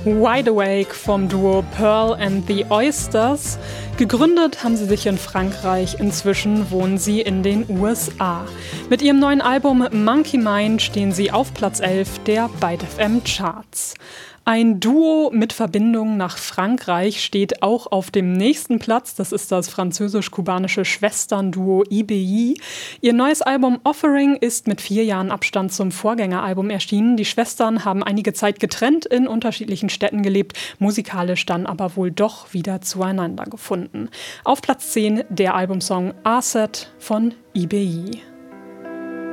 Wide Awake vom Duo Pearl and the Oysters. Gegründet haben sie sich in Frankreich, inzwischen wohnen sie in den USA. Mit ihrem neuen Album Monkey Mind stehen sie auf Platz 11 der Byte FM Charts. Ein Duo mit Verbindung nach Frankreich steht auch auf dem nächsten Platz. Das ist das französisch-kubanische Schwesternduo IBI. Ihr neues Album Offering ist mit 4 Jahren Abstand zum Vorgängeralbum erschienen. Die Schwestern haben einige Zeit getrennt in unterschiedlichen Städten gelebt, musikalisch dann aber wohl doch wieder zueinander gefunden. Auf Platz 10 der Albumsong Arset von IBI.